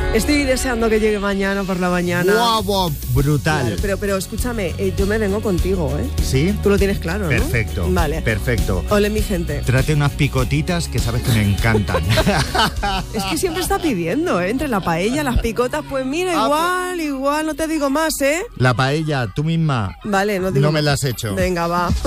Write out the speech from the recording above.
Estoy deseando que llegue mañana por la mañana. ¡Guau! Brutal. Claro, pero escúchame, yo me vengo contigo, ¿eh? ¿Sí? Tú lo tienes claro, ¿no? Perfecto. Vale. Perfecto. Ole, mi gente. Trate unas picotitas que sabes que me encantan. Es que siempre está pidiendo, ¿eh? Entre la paella, las picotas, pues mira, igual, no te digo más, ¿eh? La paella, tú misma. Vale, no digo No me más. la has hecho. Venga, va.